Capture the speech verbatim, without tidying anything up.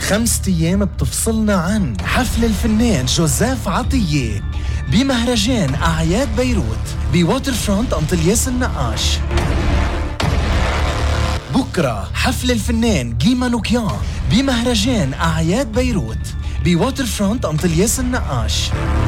خمسة أيام بتفصلنا عن حفل الفنان جوزيف عطية بمهرجان أعياد بيروت بواتر فرونت أنطلياس النقاش. بكرة حفل الفنان جي مانوكيان بمهرجان أعياد بيروت بواتر فرونت أنطلياس النقاش.